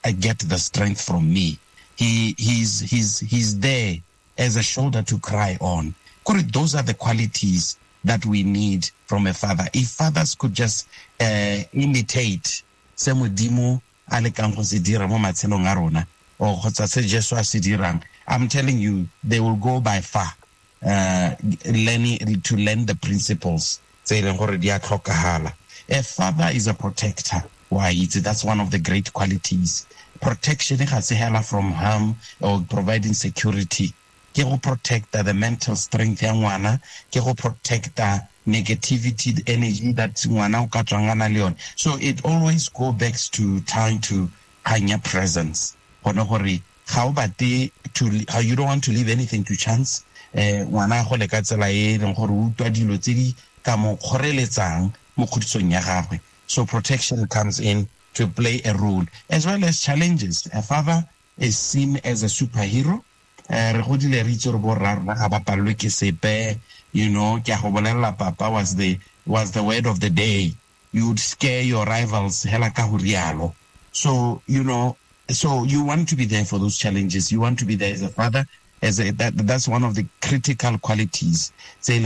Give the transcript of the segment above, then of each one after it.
get the strength from me. He's there as a shoulder to cry on. Those are the qualities that we need from a father. If fathers could just imitate se modimo a lekang go se dira mo matshelong a rona, or kgotsa se Jesu a se dirang, I'm telling you, they will go by far learn the principles. A father is a protector. Why? That's one of the great qualities. Protection from harm or providing security. Ke go protect the mental strength ya ngwana, ke go protect the negativity, the energy that ngwana o ka tswangana le yone. So it always go back to trying to hanya presence. Hono gore how you don't want to leave anything to chance. Ngwana go le ka tsela e leng gore o utwa dilo tse di ka mo kgoreletsang mo khudisong ya gagwe. So protection comes in to play a role, as well as challenges. A father is seen as a superhero. You know, papa was the word of the day. You would scare your rivals. So, you know, so you want to be there for those challenges. You want to be there as a father. That's one of the critical qualities. There's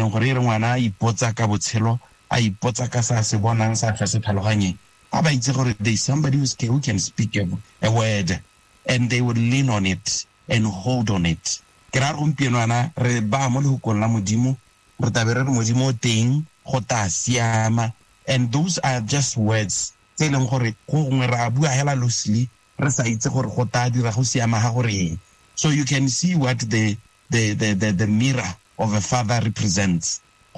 somebody who can speak a word, and they would lean on it and hold on it. And those are just words. So you can see what the mirror of a father represents.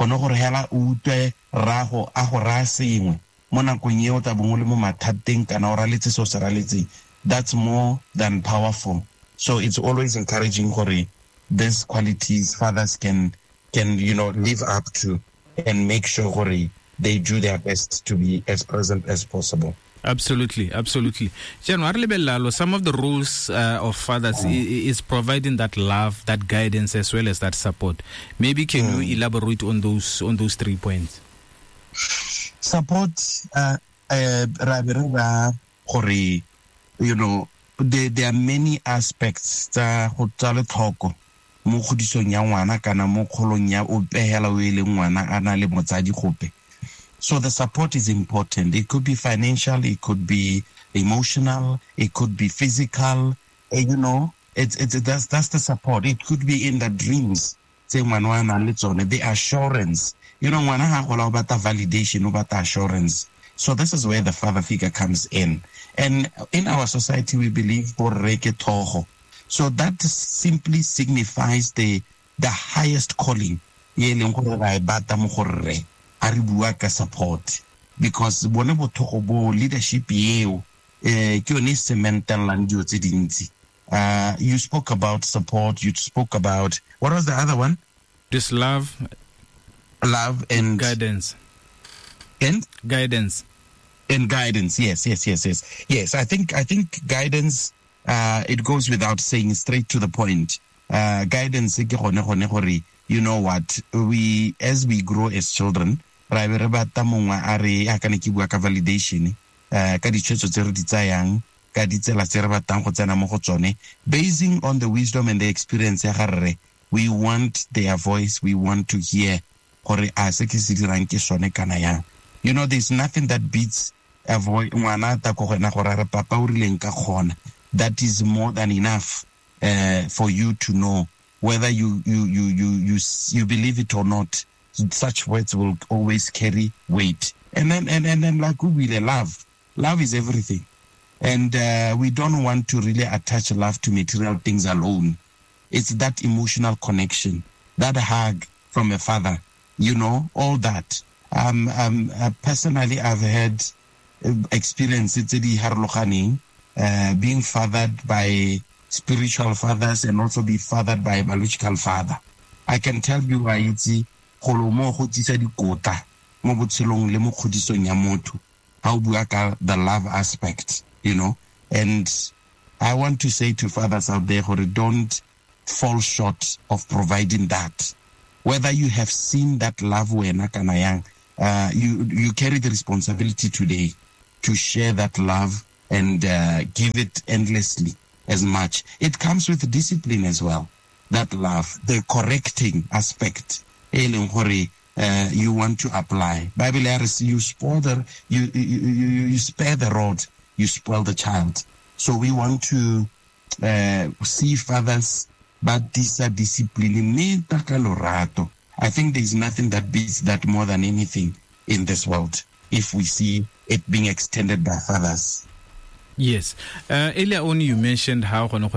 That's more than powerful. So it's always encouraging these qualities fathers can live up to and make sure they do their best to be as present as possible. Absolutely. January, some of the roles of fathers is providing that love, that guidance, as well as that support. Maybe can you elaborate on those 3 points? Support, there are many aspects so the support is important. It could be financial, it could be emotional, it could be physical. That's the support. It could be in the dreams. The assurance. Validation about assurance. So this is where the father figure comes in. And in our society, we believe so that simply signifies the highest calling. Support, because leadership you spoke about support, you spoke about what was the other one? This love and guidance. Guidance. Yes. I think guidance it goes without saying, straight to the point. Guidance, you know what, as we grow as children, validation basing on the wisdom and the experience, we want their voice, we want to hear. There's nothing that beats a voice. That is more than enough for you to know whether you believe it or not. Such words will always carry weight. And then like we will love is everything. And we don't want to really attach love to material things alone. It's that emotional connection, that hug from a father, all that. Personally, I've had experience being fathered by spiritual fathers and also be fathered by a biological father. I can tell you why it's how the love aspect, and I want to say to fathers out there, don't fall short of providing that. Whether you have seen that love, you carry the responsibility today to share that love and give it endlessly as much. It comes with discipline as well. That love, the correcting aspect, you want to apply. Bible says you spoil you spare the rod, you spoil the child. So we want to see fathers, but this are discipline. I think there is nothing that beats that more than anything in this world, if we see it being extended by fathers. Yes. Earlier on you mentioned how our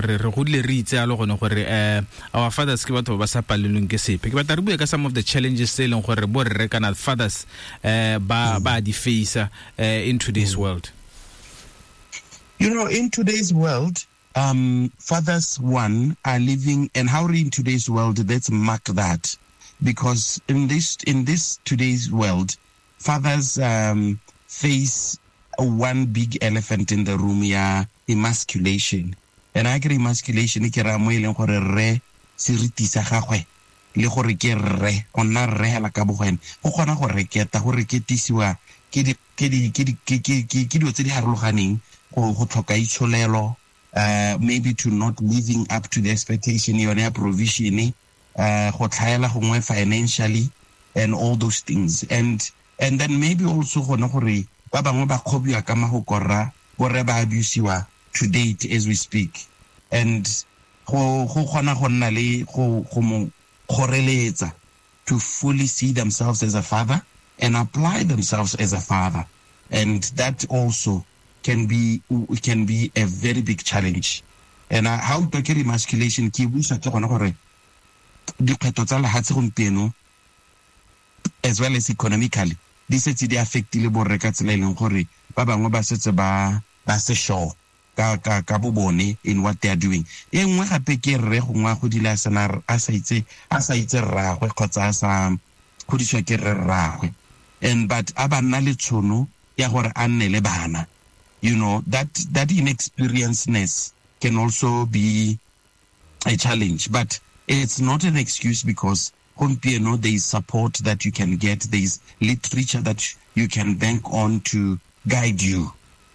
fathers ke batho ba sa palelweng ke sepe. Ke batla re bue ka some of the challenges tse leng gore bo re kana fathers ba di face in today's world. You know, in today's world, fathers are living, and how in today's world, let's mark that, because in this today's world, fathers face one big elephant in the room, emasculation. And I agree, emasculation ke ra mo eleng gore re seriti sa gagwe le gore ke re ona re hela ka bogwena go gona go reketa go reketisiwa ke dilo tse di harologaneng go tlhoka itsholelo, maybe to not living up to the expectation yone provision, go tlhaela gongwe financially and all those things, and then maybe also gona gore ba bangwe ba khobiwa ka mahokora gore ba abusiwa to date as we speak, and go gona go nna le go mo khoreletsa to fully see themselves as a father and apply themselves as a father, and that also can be a very big challenge. And how to carry emasculation ke busa ke gona gore dikgetho tsa lehatse gompieno as well as economically di setse di affectile borre ka tsela eleng gore ba bangwe ba setse ba se sure ka bobone in what they are doing. E nngwe gape ke rre gongwa go dila sana a sa itse rragwe kgotsa a sa godiswa ke rragwe, and but a ba nna le tshono ya gore a nne le bana. You know, that inexperiencedness can also be a challenge, but it's not an excuse, because there is support that you can get, there is literature that you can bank on to guide you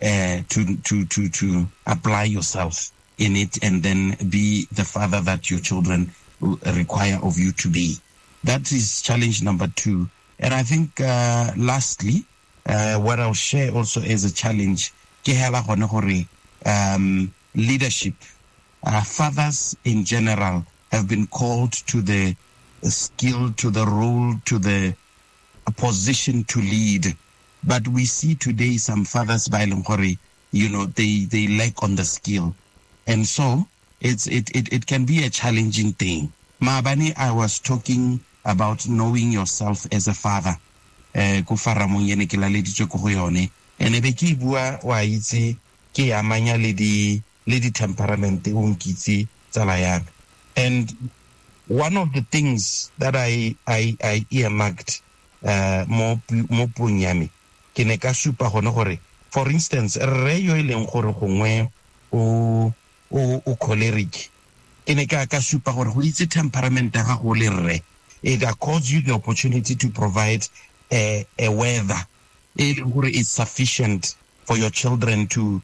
to apply yourself in it, and then be the father that your children require of you to be. That is challenge number 2. And I think lastly, what I'll share also as a challenge, leadership. Fathers in general have been called to the skill, to the role, to the position to lead. But we see today some fathers by Longkori, they lack on the skill. And so it can be a challenging thing. Maabane, I was talking about knowing yourself as a father. Kufara monyene ke laleditswe ko go yone. Ene be ke bua wa itse ke amanya le di temperament o nkitse tsala yana. And one of the things that I earmarked mo punyami ke ne ka supa gone gore, for instance, re yo ileng gore gongwe o choleric, ke ne ka supa gore go itse temperament ya gago le rre, it accords you the opportunity to provide a weather is sufficient for your children to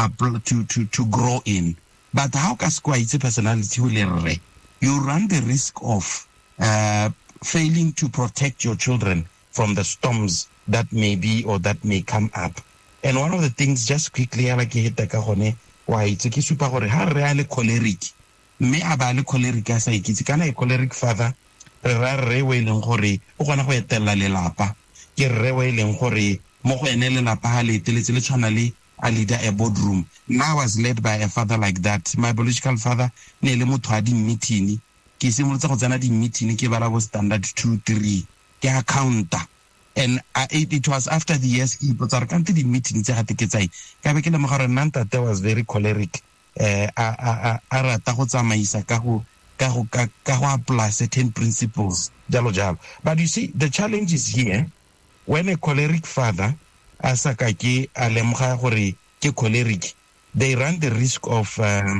grow in. But how ka skwa itse personality le rre, you run the risk of failing to protect your children from the storms that may be or that may come up. And one of the things, just quickly, I like to hit the kahone, why it's a super hore, how really choleric. Me abale choleric as I kids, can a choleric father, re wailing hore, o gonna go etela le lapa, ke re wailing hore, mo go enele lapa ha le tele channel a leader a boardroom. Now I was led by a father like that. My biological father, ne le motho a di meeting, ke simolotsa go tsana di meeting ke bala go standard 2 3 ke accounta. And it was after the years he but I can't the meeting tse gate ke tsai ka be ke le mogare nanta that was very choleric, a rata go tsamaisa ka go apply certain principles jalo. But you see, the challenge is here when a choleric father asaka ke a lemoga gore ke choleric, they run the risk of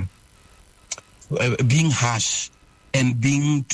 being harsh and being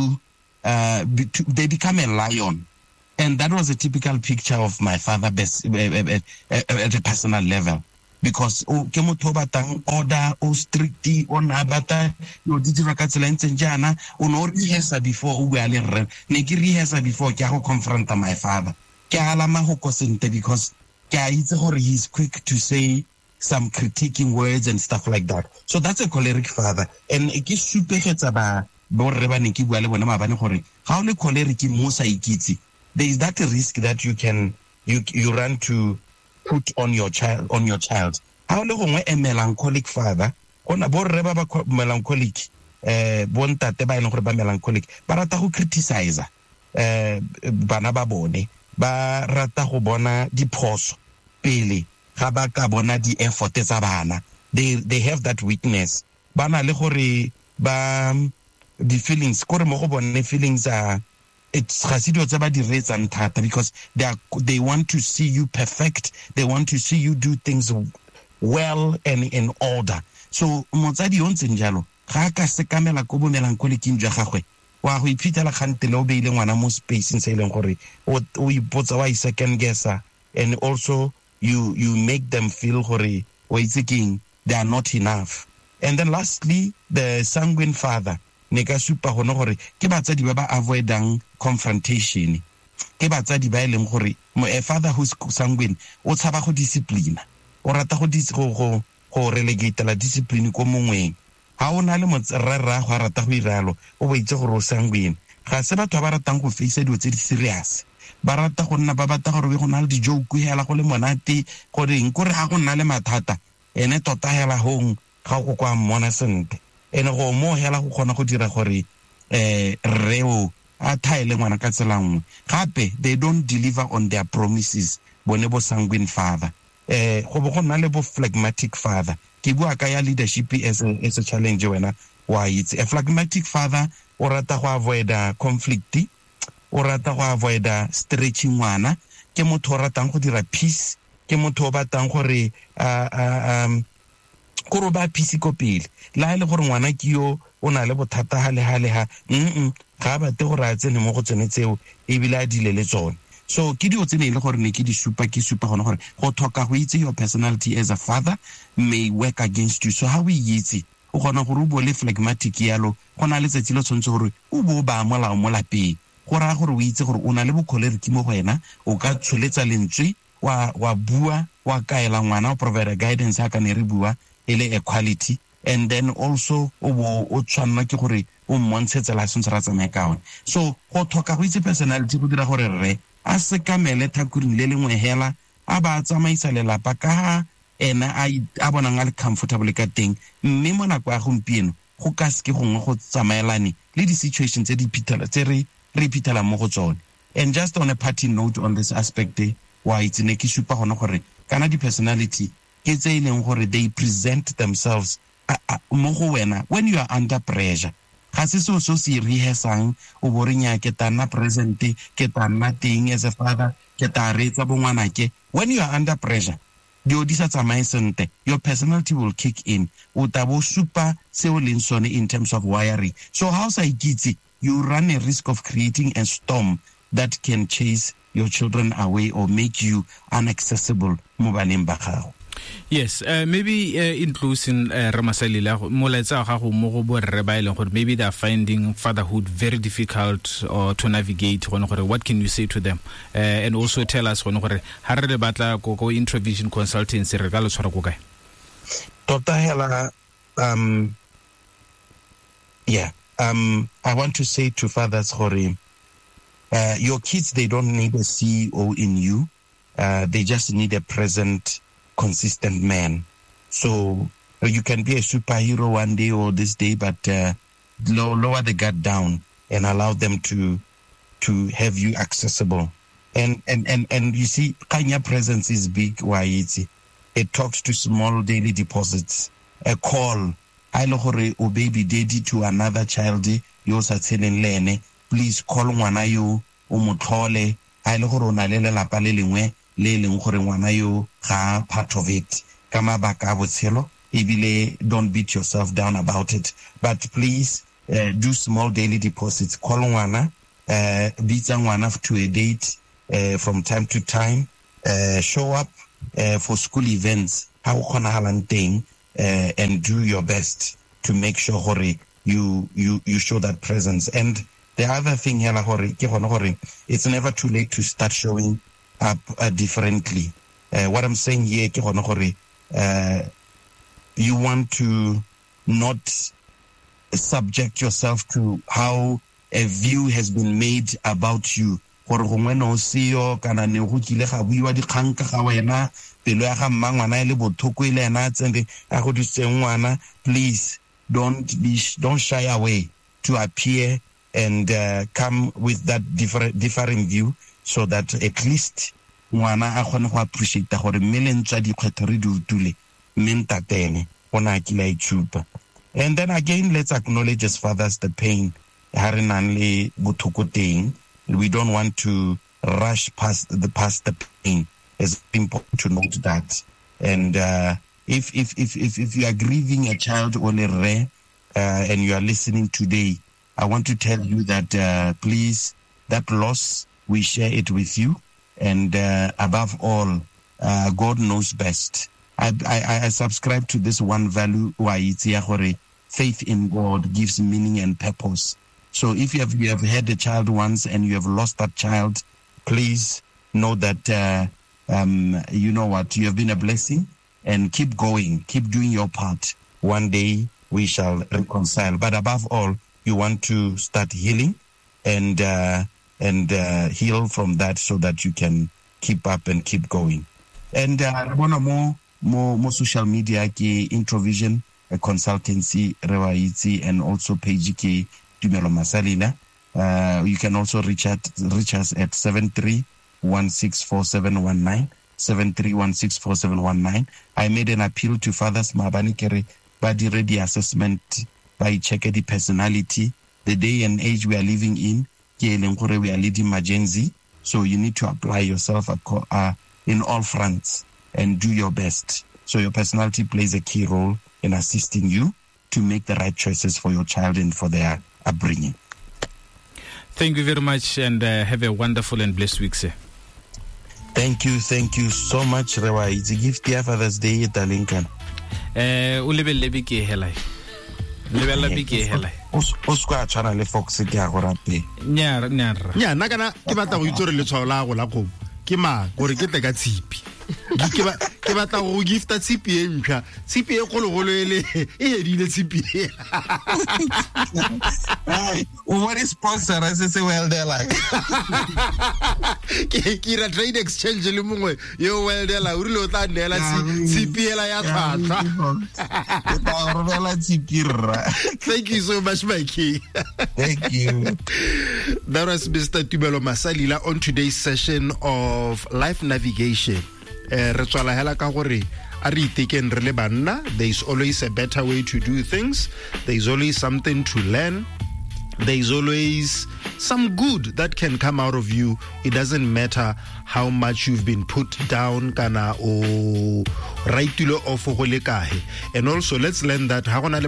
they become a lion. And that was a typical picture of my father at a personal level. because ke motho o batang order o stricty o na bata yo di dira ka tsela ntseng jana o no rehearsa before o bua le rre ne ke rehearsa before ke go confront my father ke alama go kosente because ke a itse gore he's quick to say some critiquing words and stuff like that. So that's a choleric father. And ke supegetsa ba borre ba ne ke bua le bona mabane gore ga o le choleric mo sa ikitse, there is that risk that you run to put on your child. Ha o le gongwe a melancholic father, ona borre ba melancholic bontate ba ene gore ba melancholic ba rata go criticize bana ba bone, ba rata go bona diphoso pele ga ba ka bona di effort tsa bana. They have that weakness. Bana le gore ba the feelings gore mo go bone feelings are it's khasidio tsa ba di retsang thata because they want to see you perfect, they want to see you do things well and in order. So motsadi yo ntseng jalo ga ka sekamela go bomelang ko leking jwa gagwe wa go iphitela khantele o beile ngwana mo space se ileng gore o ipotsa wa second guesser, and also you make them feel gore o itse king they are not enough. And then lastly, the sanguine father ne ka supa gone gore ke batsadi ba ba avoidang confrontation, ke batsadi ba ileng gore a father who's sanguine o tshaba go discipline, o rata go relegate la discipline ko mongweng. Ha o na le motsrara go rata go iralo o ba itse gore o sanguine ga se batho ba ratang go face dilo tse di serious, ba rata go nna ba bata gore go na le di joke hela go le monate gore eng gore ga go nna le mathata ene tota hela hong ga go kwa mona sente ene go mo hela go kgona go dira gore reo a thaile ngwana ka tselangwe gape they don't deliver on their promises bone bo sanguine father. Go bo go nna le bo phlegmatic father, ke bua ka ya leadership as a challenge wena wa itse. A phlegmatic father o rata go avoid conflict, o rata go avoid stretching ngwana, ke motho o ratang go dira peace, ke motho o batang gore go ba peace ko pele la ile gore ngwana ke yo o na le bothata ha ga ba te gore a tsene mo go tsene tseo e bila a dile le tsone. So ke dio tsene ile gore ne ke di supa gone gore go thoka go itse your personality as a father may work against you. So how we itse o gona gore o bo le phlegmatic yalo gona le tsetsi le tshwantse gore o bo ba molao mo lapeng go ra gore o itse gore o na le bo choleric mo go wena, o ka tsholetsa lentswe wa bua wa kaela ngwana o provide guidance ha ka ne re bua ele equality, and then also o tshwanna ke gore o mmontshetsa la sentse ra tsamaye ka one. So go thoka go itse personality go dira gore re a se kamele thakuring le lengwe hela a ba tsamaisa lelapa ka ha ena a bonang a le comfortable ka teng, mme mo nako ya gompieno go ka se ke gongwe go tsamaelane le di situations tse re iphitlhela mo go tsone. And just on a party note on this aspect wa itse ne ke supa gona gore kana di personality ke tse ileng gore they present themselves mo go wena when you are under pressure. Ga se so se rehearsang o borenya ke tana present ke tana teng as a father ke ta retsa bongwana ke. When you are under pressure dio di sa tsamaye sente, your personality will kick in, o tabo super seo leng sone in terms of wiring. So how sa ikitse you run a risk of creating a storm that can chase your children away or make you inaccessible mo baneng ba gago. Yes, maybe including Ramasalila, Moletsa Hahu Mogo Rebel, or maybe they are finding fatherhood very difficult or to navigate. What can you say to them? And also tell us when Harry Batla go Intravision Consultancy regardless of Kogai. Dr. Hela, I want to say to fathers, Hori, your kids, they don't need a CEO in you. They just need a present, consistent man. So you can be a superhero one day or this day, but lower the guard down and allow them to have you accessible. And you see, Kanya presence is big. Why it talks to small daily deposits. A call. I know o baby daddy to another child. You also telling Lene, please call ngwana yo o motlhole. I know gore ona le lelapa le lengwe le leng gore ngwana yo ga part of it. Kama baka botshelo ebile don't beat yourself down about it. But please do small daily deposits. Call ngwana, bitsa ngwana to a date from time to time. Show up for school events, how kgonahalang teng, and do your best to make sure hore you show that presence. And the other thing here, it's never too late to start showing up differently. What I'm saying here, you want to not subject yourself to how a view has been made about you. Please don't shy away to appear and come with that differing view, so that at least ngwana a kgone go appreciate gore mmele ntsa dikgwetho re di utule menta tene bona kila itshupa. And then again, let's acknowledge as fathers the pain. We don't want to rush past the pain. It's important to note that. And if you are grieving a child only rare, and you are listening today, I want to tell you that please, that loss, we share it with you. And above all, God knows best. I subscribe to this one value, faith in God gives meaning and purpose. So if you have had a child once and you have lost that child, please know that you know what, you have been a blessing, and keep going, keep doing your part. One day we shall reconcile. But above all, you want to start healing and heal from that, so that you can keep up and keep going. And more social media ke Introvision a consultancy Rewaitsi, and also page ke Tumelo Masalila. You can also reach us at 73164719 73164719. I made an appeal to fathers Mabani Kere by the ready assessment by check the personality, the day and age we are living in. We are leading Magenzi, so you need to apply yourself in all fronts and do your best. So your personality plays a key role in assisting you to make the right choices for your child and for their upbringing. Thank you very much, and have a wonderful and blessed week, sir. Thank you so much, Rewa. It's a gift here Father's Day at Lincoln. Ulebele bike helai. Lebella bike helai. O ska tshwana le Fox ke a go rape. Nya nna kana ke batla go itse re le tshwao la go la go. Ke ma gore ke teka tshipi. Ke batla go gifta tshipi e ntšha. Tshipi e kgologolo ele e edile tshipi. What is sponsor as say well there like. Ke ra trade exchange le mongwe yo well there la o rile o tla ndela tshipi ela ya tlhwatlhwa. Thank you so much, Mikey. Thank you. That was Mr. Tumelo Masalila on today's session of Life Navigation. There is always a better way to do things. There is always something to learn. There is always some good that can come out of you. It doesn't matter how much you've been put down, kana o raitulo ofo. And also, let's learn that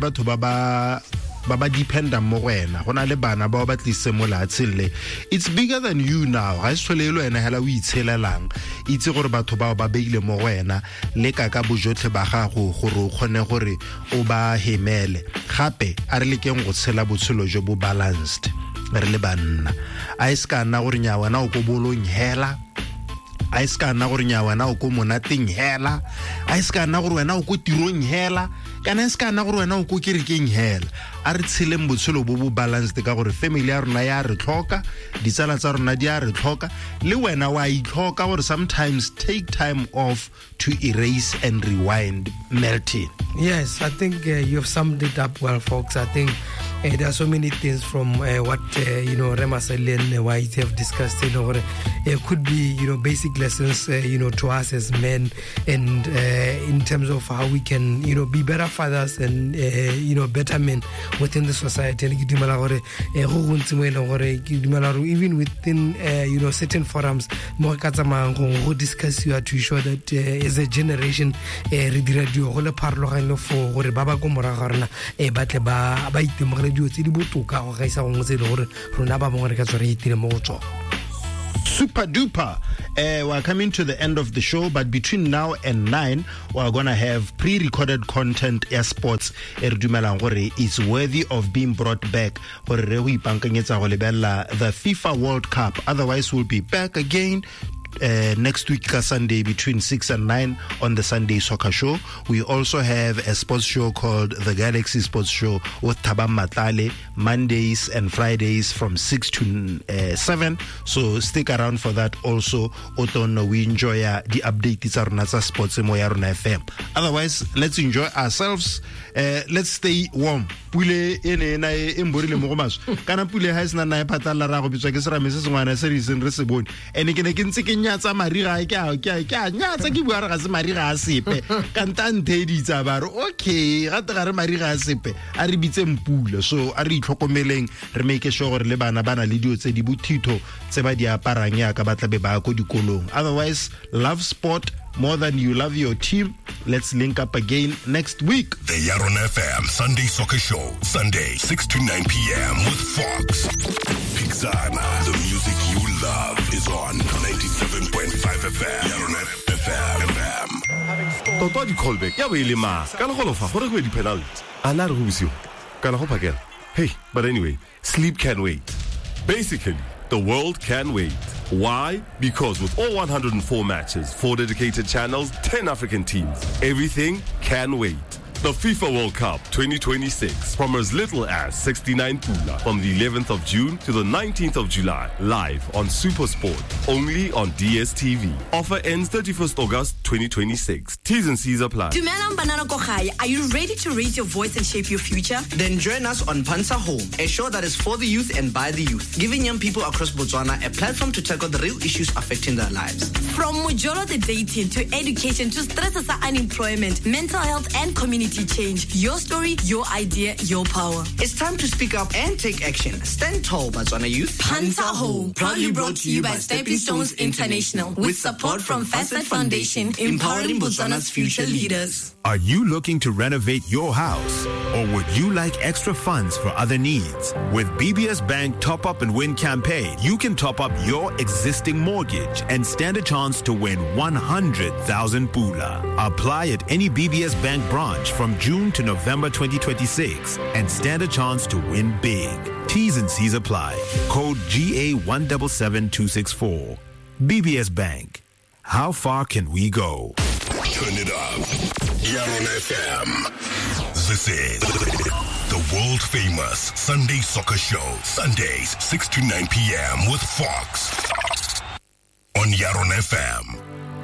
baba dependa mo wena gona le bana ba ba tlise mola tselle. It's bigger than you now. Ga itsolelo ena hela o itshelelang itse gore batho ba ba beile mo wena le ka ka bojotlhe ba gago gore o kgone gore o ba hemele gape a re le keng go tshela botshelo jo bo balanced re le banna a iska na gore nya wena o go bolong hela a iska na gore nya wena o go monating hela a iska na gore wena o go tirong hela kana iska na gore wena o go kerekeng hela a re tshileng botshelo bo bo balanced ka gore family ya rona ya re tlhoka ditsala tsa rona di a re tlhoka le wena wa itlhoka gore sometimes take time off to erase and rewind. Melting. Yes, I think you have summed it up well, folks. I think there are so many things from what Rema Sali and White have discussed. It could be basic lessons to us as men, and in terms of how we can be better fathers and better men within the society. Even within certain forums, more discuss to ensure that as a generation for gore baba go mora ga rena batle ba itemogela dio tse di botoka go gaisa go ngwe tse le gore rona ba bongwe re ka tswa re itile mo go tsona. Super duper. We're coming to the end of the show, but between now and 9, we're going to have pre-recorded content air sports. It's worthy of being brought back. The FIFA World Cup. Otherwise, we'll be back again next week Sunday between 6 and 9 on the Sunday Soccer Show. We also have a sports show called the Galaxy Sports Show with Thabang Matlale Mondays and Fridays from 6 to 7. So stick around for that also. We enjoy the updates on sports mo ya rona FM. Otherwise, let's enjoy ourselves. Let's stay warm. Pule ene na emborile mo gomaso. Kana pule ha isna na patala ra go bitswa ke sera mese sengwana se re iseng re se bone. Ene ke ne ke ntse ke nyatsa mariga ke nyatsa ke bua re ga se mariga a sepe. Ka ntanteditsa ba re okay, ga re mariga a sepe. A re bitse mpula. So a re itlhokomeleng re make sure gore le bana bana le dio tse di buthitho tse ba di aparang ya ka batla be ba go dikolong. Otherwise, love sport more than you love your team. Let's link up again next week. The Yaron FM Sunday Soccer Show, Sunday 6 to 9 p.m. with Fox. Pixana, the music you love is on 97.5 FM. Yaron FM. Toto di callback ya be le masa ka le golofa gore go di penalty ana re go busio kana go phakela. Hey, but anyway, sleep can wait. Basically, the world can wait. Why? Because with all 104 matches, 4 dedicated channels, 10 African teams, everything can wait. The FIFA World Cup 2026 from as little as 69 pula from the 11th of June to the 19th of July, live on SuperSport, only on DSTV. Offer ends 31st August 2026. T's and C's apply. Dumelang Banana Kogai, are you ready to raise your voice and shape your future? Then join us on Pansa Home, a show that is for the youth and by the youth, giving young people across Botswana a platform to tackle the real issues affecting their lives. From Mojolo the dating to education to stress as unemployment, mental health and community change. Your story, your idea, your power. It's time to speak up and take action. Stand tall, Botswana youth. Pansa Home, proudly brought to you by Stepping Stones International, with support from Facet Foundation, empowering Botswana's future leaders. Are you looking to renovate your house? Or would you like extra funds for other needs? With BBS Bank Top Up and Win campaign, you can top up your existing mortgage and stand a chance to win 100,000 pula. Apply at any BBS Bank branch from June to November 2026 and stand a chance to win big. T's and C's apply. Code GA177264. BBS Bank. How far can we go? Turn it up. Yaron FM. This is the world famous Sunday Soccer Show. Sundays 6 to 9 p.m. with Fox. On Yaron FM.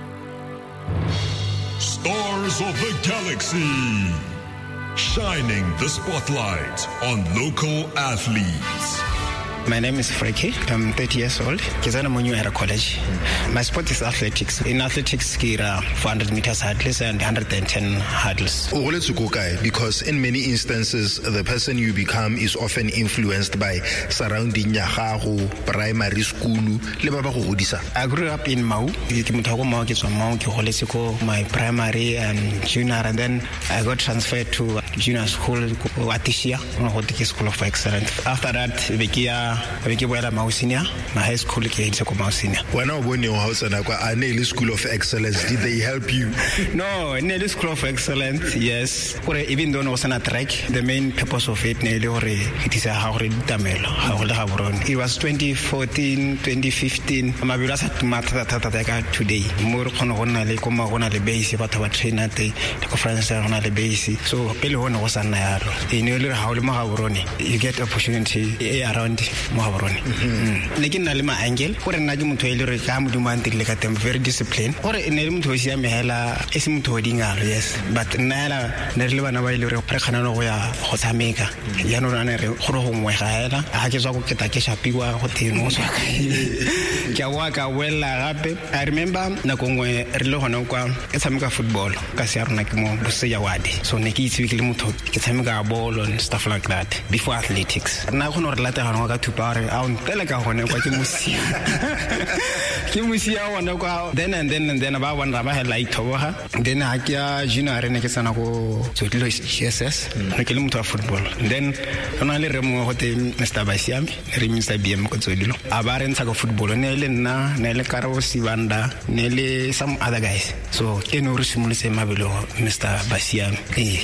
Stars of the Galaxy. Shining the spotlight on local athletes. My name is Freaky. I'm 30 years old. Kizana Monyu at college. My sport is athletics. In athletics, kira 400 meters hurdles and 110 hurdles. Because in many instances, the person you become is often influenced by surrounding yaharu, primary school. I grew up in Mau. My primary and junior, and then I got transferred to junior school, Watishia, School of Excellence. After that, my high school when I went your house and I nailed School of Excellence, did they help you? No, nailed School of Excellence, yes. Even though I was on a track, the main purpose of it it is a it was 2014, 2015. My brothers had to matter today. More on the base, but our trainer the conference on the base. So Pelon was an in you get opportunity around Mohavaroni. Lekin nalima angel, or an argument to Elder Kam Dumantic like them very disciplined, or an element to Yamela Esim to Dinga, yes. But Nala Nerlivana Precano Hosameka, Yanorana Horom Wahala, Hajazoketakesha Piwa Hotel Jawaka well rape. I remember Nakongwe Relohanoka, Esamika football, Kasiar Nakmo, Busayawadi. So Neki weekly motho ke tshameka ball and stuff like that before athletics. Na go no re lata ga ka thupare a on tele ka gone kwa ke musia ke musia wona kwa then ba bona ba ha like toboga then ha ke ya junior ne ke sana go Tsodilo GSS ne ke le motho wa football then ona le re mo go te Mr. Basiami re Mr. BM ko Tsodilo a ba re ntsha go football ne le nna ne le Karabo Sibanda ne le some other guys so ke no re simolise mabelo Mr. Basiami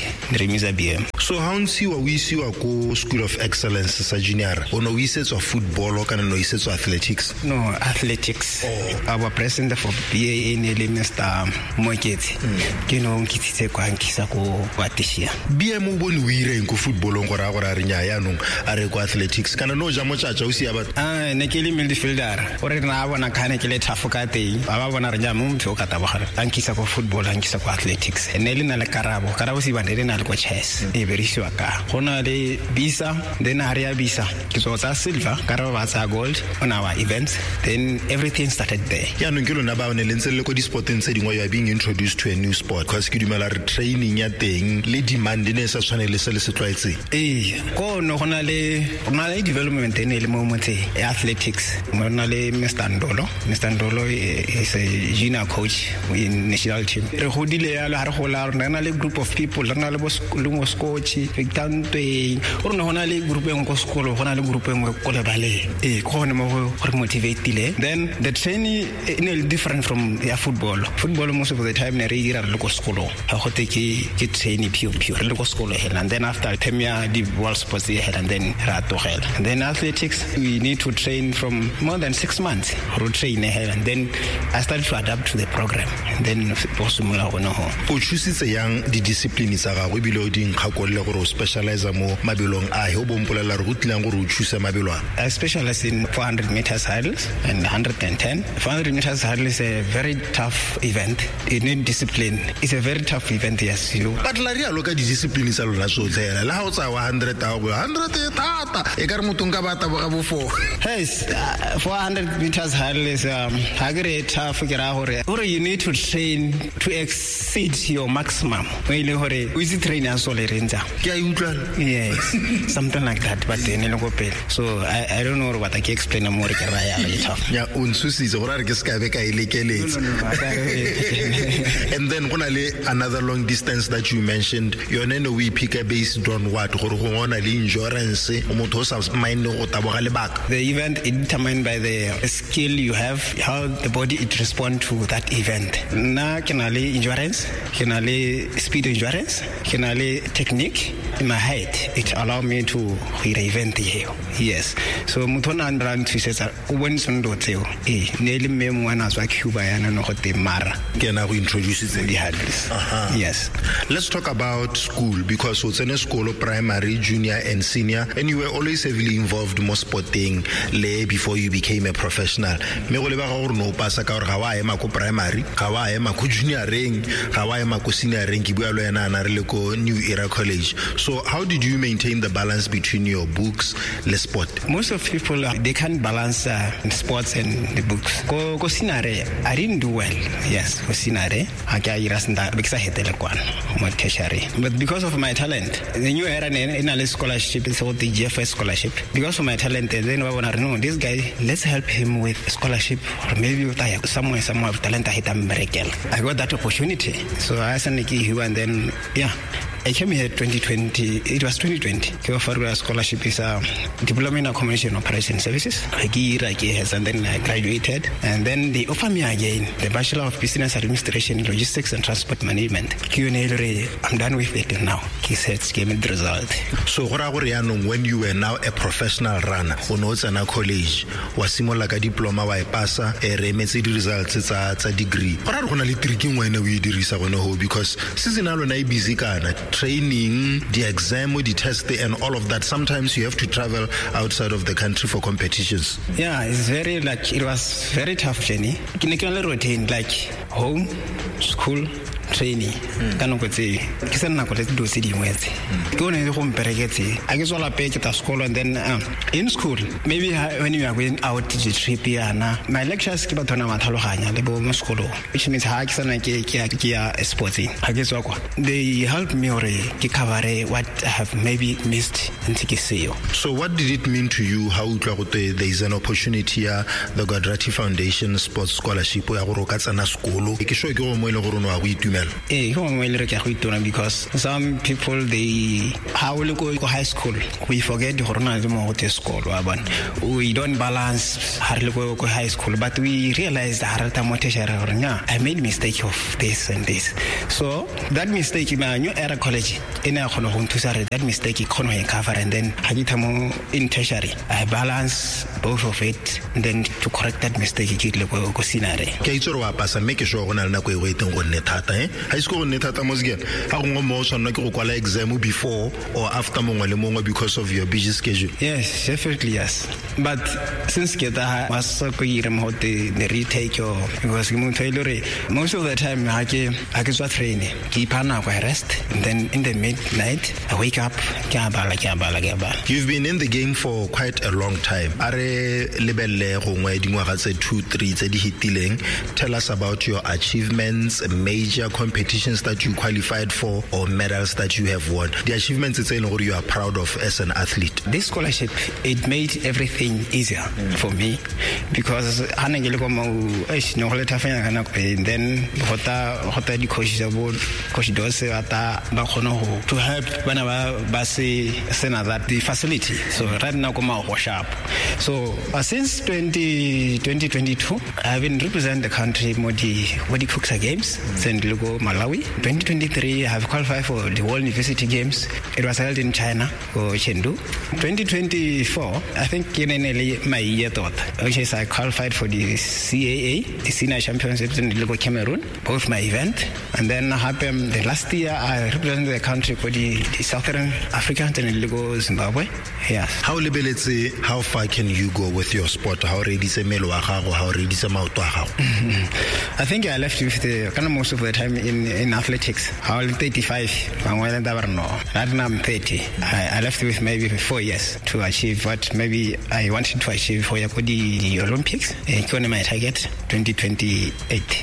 re Mr. BM. So how ntsiwa o isiwa ko School of Excellence sa junior ono o isetswa football kana no isetswa athletics? No, athletics. Our president for BA ne le Mr. Mokete ke no nkitsitse kwa nkisa ko watishia BM o bone o ire ko football ngo ra go ra re nya ya nong a re ko athletics kana no ja mochacha o sia batho ne ke le midfielder o re na bona khane ke le thafo ka teng ba bona re nya mo motho ka tabogala nkisa ko football nkisa ko athletics ne le na le Karabo si ba ne na le ko chess e beriswa ka gona le bisa then area bisa ke so tsa silver Karabo ba tsa gold on our events then everything started there. Ya no nkelo na ba ne le ntse le ko di sporteng tse dingwe you are being introduced to a new sport because ke dumela re training ya teng le demand ne sa tshwane le se le se tlwaetse ko no gona le development ne le mo motse athletics mo na le Mr. Ndolo is a junior coach in national team re godile ya la re gola re na le group of people re na le bo coach Victantwe o re na le group engwe ko sekolo gona le group engwe ko le bale go ne mo go motivate le then the training is different from football most of the time ne re dira le ko sekolo ha go te ke training pure le ko sekolo and then after premier the world sports and then ra togela and then athletics we need to train from more than 6 months ro train and then I started to adapt to the program and then posumula go no ho o chusitse yang di disciplines tsa gago bile o ding khakolle gore o specialize mo mabelong a ho bompolela re go tlang gore o chusa mabelo I specialize in 400 meters hurdles and 110 400 meters hurdles is a very tough event. You need discipline. It's a very tough event, yes. But la ria loka di discipline sa lona so tsela la ho tsa 100 tata e ka re mutunga ba ta bo 4 yes 400 meters hurdle is hagre tough ke ra hore you need to train to exceed your maximum we le hore o itse trainer so le renza ke a utlwa yes something like that but ne le go pele so I don't know what I can explain more ke ra ya tough ya unsusise gore re ke ska be ka ilekeletse and then gona le another long distance that you mentioned yone no we pick a based on what gore go ngona le insurance o motho sa mind go taboga le baka the event is determined by the skill you have how the body it respond to that event na kana le endurance kana le speed endurance kana le technique in my height it allow me to hire event here yes so motho na ndra nthusetsa o bontsha ndo tseo ne le mme mwana tswa Cuba yana no go te mara ke na go introduce the hurdles yes let's talk about school because what's in school primary junior and senior and you were always heavily involved more sporting le before you became a professional me go le ba go no pasa ka gore ga wa ema ko primary ga wa ema ko junior ring ga wa ema ko senior ring ke bua lo yana na re le ko New Era College so how did you maintain the balance between your books le sport most of people they can't balance sports and the books ko sinare I didn't do well yes ko sinare aka ira senda bekisa hetele kwana mo tertiary but because of my talent the New Era in a scholarship is called the GFS scholarship because of my talent then I want to know this guy let's help him with scholarship or maybe somewhere of talent I got that opportunity so I sent and then I came here 2020 it was 2020 ke for a scholarship is a diploma in accommodation operation services and then I graduated and then they offer me again the Bachelor of Business Administration Logistics and Transport Management I'm done with it now he said give me the result so when you were now a professional runner o no tsena college wa simola ka diploma wa e pasa e remetse di results tsa degree gora re gona le tricking wena o e dirisa gone ho because seasonal na e busy kana training the exam the test and all of that sometimes you have to travel outside of the country for competitions it's very it was very tough journey like home school training ka nako tse ke se nna go le do se dingwe tse ke one go mpereketse a ke tswala pe ke ta school and then in school maybe when you are going out to the trip yana my lectures ke ba thona mathaloganya le bo mo school which means ha ke sana ke ya sports ha ke tswa kwa they help me or ke cover what I have maybe missed in Tikiseo. So what did it mean to you how there is an opportunity here the Guadrati Foundation Sports Scholarship ya go ka tsana sekolo ke sho ke go mo ile go rona go itumela go mo ile ke go itumela because some people they how will go high school we forget go rona le mo go school we don't balance ha re go high school but we realized that I made mistake of this and this so that mistake in my new era college in a that mistake I cover and then in tertiary I balance both of it and then to correct that mistake go scenario ke itse wa pasa make sure go na le nako e go eteng go nne thata high school go nne thata mo se ga go mo sona ke go kwala exam before or after mongwe le mongwe because of your busy schedule. Yes, definitely yes, but since get that was go ire mo the retake or because most of the time I get training keep on I rest and then in the midnight I wake up You've been in the game for quite a long time. Are lebelle gongwe dingwaga tse 2-3 tse di hitileng. Tell us about your achievements, major competitions that you qualified for or medals that you have won. The achievements it's saying you are proud of as an athlete. This scholarship it made everything easier for me because and then hota di coaches about coach Dose ata ba khono to help bana ba se sena that the facility so right now come out sharp so since 2022 I've been represent the country modi Kuksa Games send logo Malawi 2023 I have qualified for the World University Games it was held in China or Chengdu 2024 I think my year thought which is I qualified for the CAA the Senior Championships in logo Cameroon both my event and then happened the last year I represented the country for the Southern Africa and logo Zimbabwe. Yes. How lebeletse how far can you go with your sport? How ready se melo wa gago how ready se maoto wa gago? I think I left with the kind of most of the time in athletics. I was 35. Right now I'm 30. I left with maybe 4 years to achieve what maybe I wanted to achieve for the Olympics. It's my target 2028.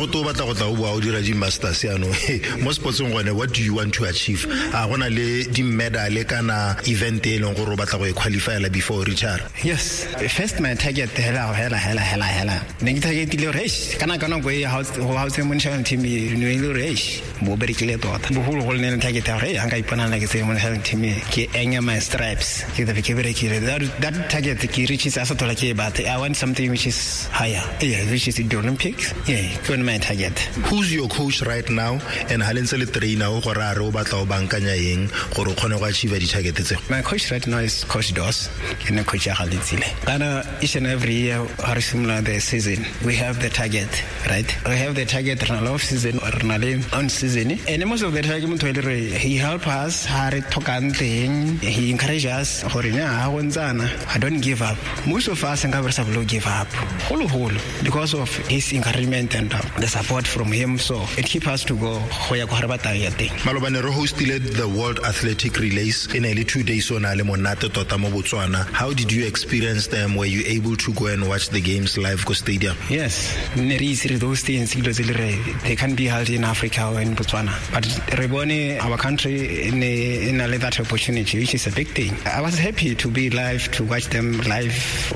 What do you want to achieve? I want to the medal kana event e leng go batla go qualify before retire. Yes, first my target hela ne ke target le race kana go how se mo national team no race mo berekile tota bo go ne target ya re anga ipana la ke se mo national team ke enya my stripes ke the ke berekile that target ke reaches as tola ke but I want something which is higher which is the Olympics go my target. Who's your coach right now and halense le trainer go ra re o batla o bankanya eng gore khone go achieve di target tse? My coach right now is Coach Dos and Coach Agalitzile. And each and every year are similar the season we have the target, right? We have the target run off season or run on season and most of the time he help us he encourage us I don't give up. Most of us will give up whole because of his encouragement and the support from him so it keeps us to go Malobane ro hosted the World Athletic Relays in early 2 days on ale monate tota mo Botswana. How did you experience them? Were you able to go and watch the games live go stadium? Yes, those things they can be held in Africa or in Botswana but Reboni our country in that opportunity which is a big thing. I was happy to be live to watch them live.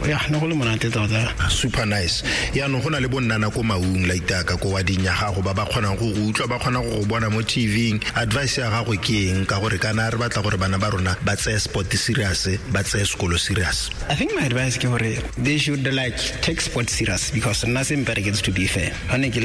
Super nice. Ya no gona le bonnana ko maung like taka ko wa dinya gago ba khona go utlwa ba khona go bona mo TV. Advice ya gago ke eng ka gore kana re batla gore bana ba rona ba tse sport serious ba tse sekolo serious? I think my advice ke gore they should take sport serious because nothing better gets to be fair.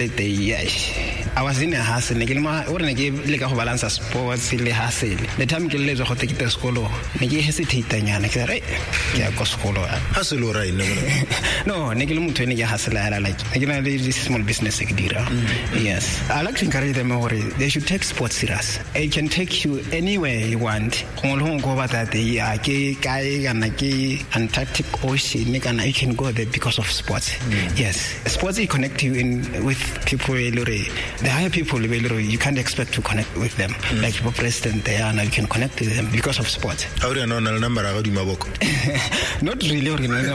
I was in a hustle ne ke le ka go balance sports le hustle. The time ke le go take the sekolo ne ke hesitate nyana ke re ke go sekolo hustle right no ne ke le motho ne ke hustle like ke na le this small business ke dira. Yes, I like to encourage them more they should take sports serious. It can take you anywhere you want. Go that ke kai kana ke Antarctic Ocean you can go there because of sports. Yes, sports connect you in with people The higher people, you can't expect to connect with them. Like your president, they are now, you can connect with them because of sport. How do you know the number of Maboko? Not really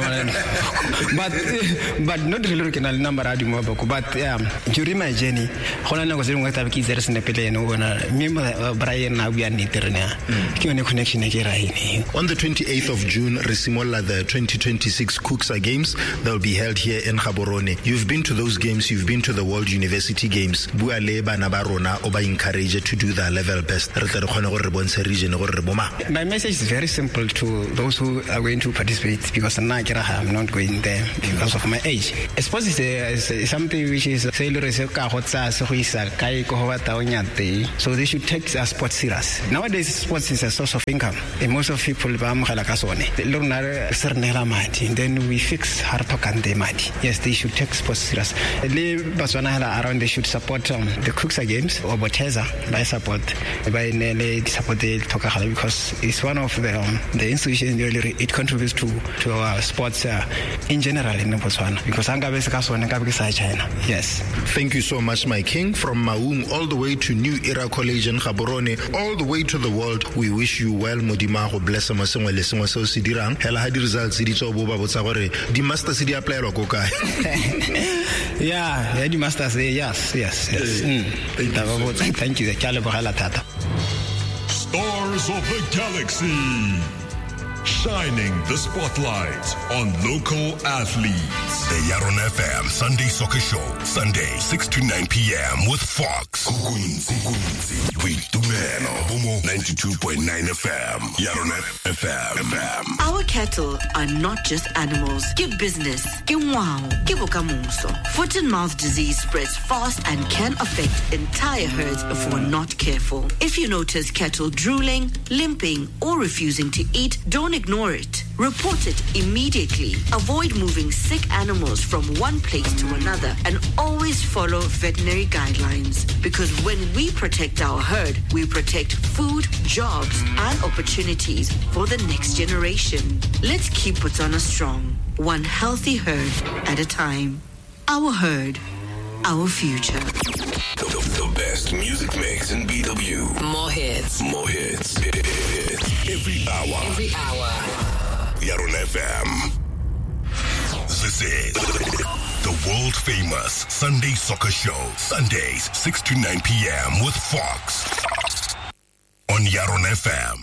but not really original number of Maboko. But during my journey, I was doing what I was in the Pele and Brian now we are connection. On the 28th of June, Resimola, the 2026 Kuksa Games, they'll be held here in Gaborone. You've been to those games, you've been to the World University Games. Bualeba Nabarona oba encourage to do their level best. My message is very simple to those who are going to participate, because I'm not going there because of my age. Sports is something which is so they should take sports serious. Nowadays, sports is a source of income. And most of people then we fix yes, they should take sports serious. Around they should support the Kuksa Games or Boteza by support because it's one of the institutions it contributes to our sports in general in Botswana, because China. Yes. Thank you so much, my king. From Maung all the way to New Era College in Gaborone, all the way to the world, we wish you well. Modima go bless masengwe le sengwe se o se dirang. Hela ha di results di tso bo ba botsa gore di masters di apply lo go kae. Yeah, the masters yes. Thank you. Stars of the Galaxy, shining the spotlight on local athletes. The Yaron FM Sunday Soccer Show, Sunday 6 to 9 p.m. with Fox. With Dumelo, Bomo 92.9 FM. Yaron FM. Our cattle are not just animals. Give business. Give wow. Give okamuso. Foot and mouth disease spreads fast and can affect entire herds if we're not careful. If you notice cattle drooling, limping, or refusing to eat, don't ignore it. Report it immediately. Avoid moving sick animals from one place to another, and always follow veterinary guidelines. Because when we protect our herd, we protect food, jobs, and opportunities for the next generation. Let's keep Botswana strong, one healthy herd at a time. Our herd, our future. The best music mix in BW. More hits. Every hour. Yaron FM. This is the world famous Sunday Soccer Show. Sundays 6 to 9 p.m. with Fox on Yaron FM.